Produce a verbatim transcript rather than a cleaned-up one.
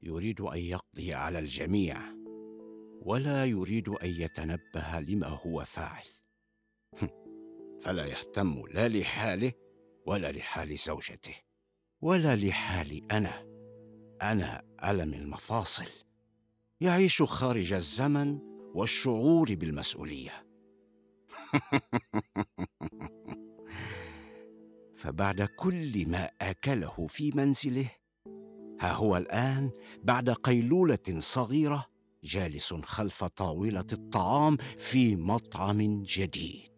يريد أن يقضي على الجميع، ولا يريد أن يتنبه لما هو فاعل. فلا يهتم لا لحاله ولا لحال زوجته ولا لحالي أنا. أنا ألم المفاصل، يعيش خارج الزمن والشعور بالمسؤولية. فبعد كل ما آكله في منزله، ها هو الآن بعد قيلولة صغيرة جالس خلف طاولة الطعام في مطعم جديد.